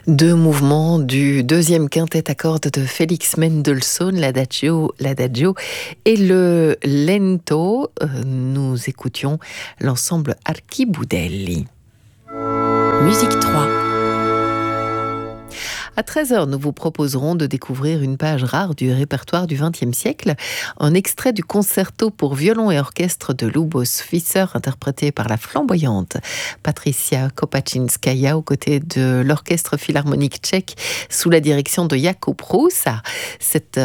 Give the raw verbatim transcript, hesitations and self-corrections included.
Deux mouvements du deuxième quintet à cordes de Félix Mendelssohn, l'adagio, l'adagio et le lento. Euh, Nous écoutions l'ensemble Archibaudelli. Musique trois. À treize heures, nous vous proposerons de découvrir une page rare du répertoire du vingtième siècle, un extrait du concerto pour violon et orchestre de Lubos Visser, interprété par la flamboyante Patricia Kopaczynskaja, aux côtés de l'orchestre philharmonique tchèque, sous la direction de Jakub Hrusa. Cette